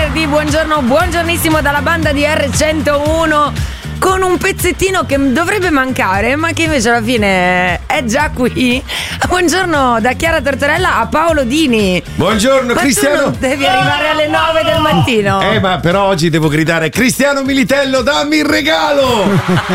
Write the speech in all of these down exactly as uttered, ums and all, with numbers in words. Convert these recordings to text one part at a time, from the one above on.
venerdì, buongiorno, buongiornissimo dalla banda di erre centouno con un pezzettino che dovrebbe mancare ma che invece alla fine è già qui. Buongiorno da Chiara Tortorella a Paolo Dini. Buongiorno ma Cristiano. Tu non devi arrivare alle nove del mattino. Eh ma però oggi devo gridare Cristiano Militello, dammi il regalo.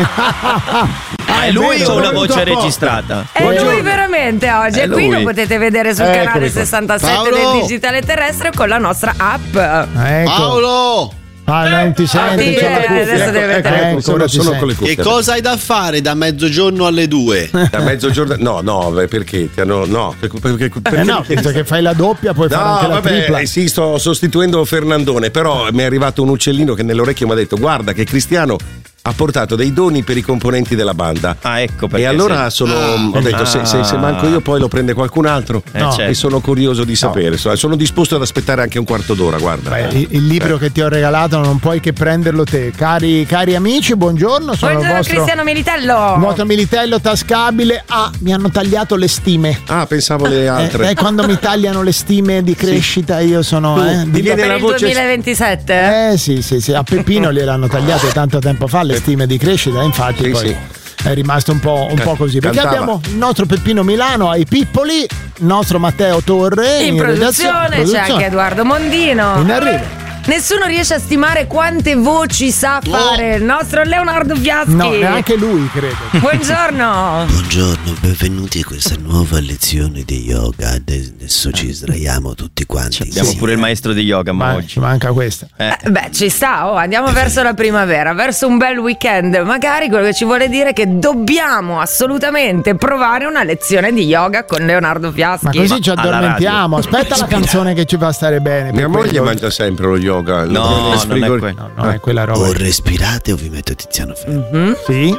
Ah, è lui o una voce registrata? È Buongiorno. lui veramente oggi. È E qui lui. lo potete vedere sul Eccomi canale qua. sessantasette Paolo. del Digitale Terrestre con la nostra app. Ecco. Paolo, Ah, non ti senti? sì, c'è la eh, cuffia. adesso deve ecco, mettere- ecco, sono, Ora ti sono senti. con le cuffie. che cosa hai da fare da mezzogiorno alle due? Da mezzogiorno? No, no, beh, perché? Ti hanno- no, perché, perché, Eh no, visto che fai la doppia puoi fare No, anche la vabbè, tripla. eh, sì, sto sostituendo Fernandone, però mi è arrivato un uccellino che nell'orecchio mi ha detto guarda che Cristiano ha portato dei doni per i componenti della banda. Ah, ecco perché. E allora sei- sono, ho detto se, se- se manco io poi lo prende qualcun altro. Eh, No. certo. E sono curioso di sapere. Sono- Sono disposto ad aspettare anche un quarto d'ora, guarda. Beh, il, il libro che ti ho regalato non puoi che prenderlo te. Cari, cari amici, buongiorno. Sono Buongiorno il vostro, Cristiano Militello. il vostro militello tascabile. Ah, mi hanno tagliato le stime. Ah, pensavo le Eh, altre. eh, quando mi tagliano le stime di crescita io sono Tu, eh, ti dillo- viene Per la il voce- duemilaventisette? eh sì sì sì, a Peppino gliel'hanno tagliate tanto tempo fa le stime di crescita, infatti Sì, poi sì. è rimasto un po', un Ca- po' così perché cantava. abbiamo il nostro Peppino Milano ai Pippoli, il nostro Matteo Torre In produzione c'è produzione. anche Edoardo Mondino. in arrivo. Nessuno riesce a stimare quante voci sa fare il nostro Leonardo Fiaschi. No, neanche lui credo. Buongiorno. Buongiorno, benvenuti a questa nuova lezione di yoga. Adesso ci sdraiamo tutti quanti. Abbiamo insieme. pure il maestro di yoga, ma Ma oggi. ci manca questa. Eh. Eh, Beh, ci sta, oh, andiamo verso la primavera, verso un bel weekend. Magari quello che ci vuole dire è che dobbiamo assolutamente provare una lezione di yoga con Leonardo Fiaschi. Ma così ci alla addormentiamo. Aspetta la canzone che ci fa stare bene. Mia per moglie quello- mangia sempre lo yoga. No, nel non è frigor- quello. No, non è quella roba. O respirate o vi metto Tiziano Ferro. Sì?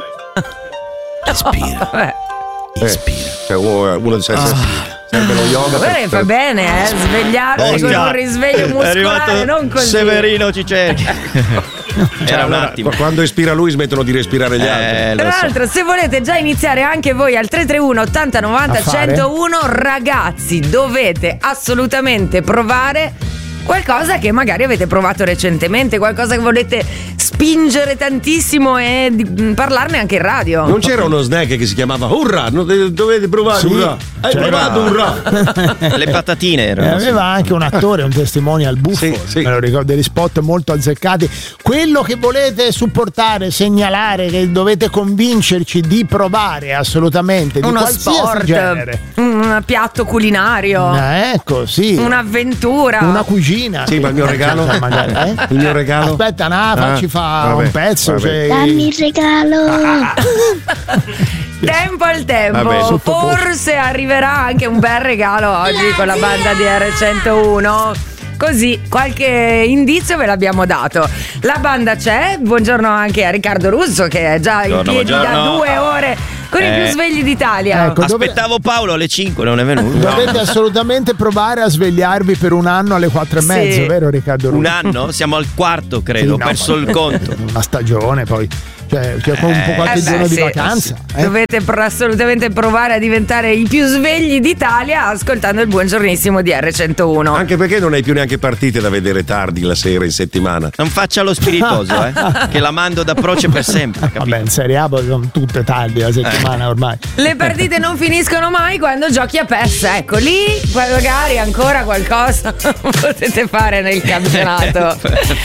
Ispira, Vabbè, Eh, ispira. cioè, uno uno serve, serve lo yoga. guarda per- che fa bene, eh, svegliarsi con un risveglio È muscolare, arrivato non così. Severino ci cerchi. Era un Allora, attimo. quando espira lui smettono di respirare gli altri. Eh, Tra lo so. l'altro, se volete già iniziare anche voi al tre tre uno ottanta novanta A fare? centouno, ragazzi, dovete assolutamente provare qualcosa che magari avete provato recentemente, qualcosa che volete spingere tantissimo e di- mh, parlarne anche in radio. Non c'era uno snack che si chiamava Urra, no, de- dovete provare Sì, Urra. Hai c'era. provato Urra? Le patatine E erano. aveva anche un attore, un testimonial buffo, Sì, sì. me lo ricordo, degli spot molto azzeccati. Quello che volete supportare, segnalare, che dovete convincerci di provare assolutamente, di Uno qualsiasi sport, genere. un piatto culinario, Ah, ecco, sì. un'avventura. Una cucina. Sì, ma il mio regalo? Cioè, magari, eh? Il mio regalo? Aspetta, no, facci Ah, fa vabbè, un pezzo. vabbè. Cioè, Dammi il regalo. Tempo al tempo, Vabbè, sottovoce. forse arriverà anche un bel regalo oggi con la banda di erre centouno. Così qualche indizio ve l'abbiamo dato. La banda c'è, buongiorno anche a Riccardo Russo che è già in Buongiorno, piedi da buongiorno. due ore con i Eh. più svegli d'Italia. Ecco, dove- Aspettavo Paolo alle cinque, non è venuto. Dovete assolutamente provare a svegliarvi per un anno alle quattro e Sì. mezzo, vero Riccardo Russo? Un anno? Siamo al quarto, credo. Sì, Ho no, perso ma- il conto. Una stagione poi. Cioè, cioè con un po' qualche Eh beh, giorno di sì. vacanza. eh. Dovete pr- assolutamente provare a diventare i più svegli d'Italia ascoltando il buongiornissimo di erre centouno. Anche perché non hai più neanche partite da vedere tardi la sera in settimana. Non faccia lo spiritoso, eh. Che la mando da Proce per sempre, capito? Vabbè, in Serie A poi sono tutte tardi la settimana ormai. Le partite non finiscono mai quando giochi a P E S. Ecco, lì magari ancora qualcosa potete fare nel campionato.